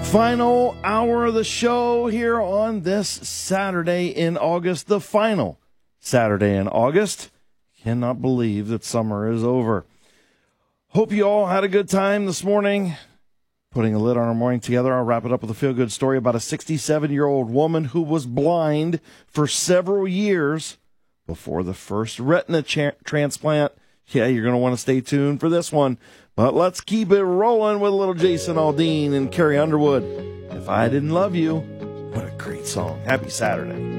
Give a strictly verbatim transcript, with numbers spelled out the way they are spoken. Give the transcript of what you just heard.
Final hour of the show here on this Saturday in August, the final Saturday in August. Cannot believe that summer is over. Hope you all had a good time this morning. Putting a lid on our morning together, I'll wrap it up with a feel-good story about a sixty-seven-year-old woman who was blind for several years before the first retina cha- transplant. Yeah, you're going to want to stay tuned for this one. But let's keep it rolling with little Jason Aldean and Carrie Underwood. If I Didn't Love You, what a great song. Happy Saturday.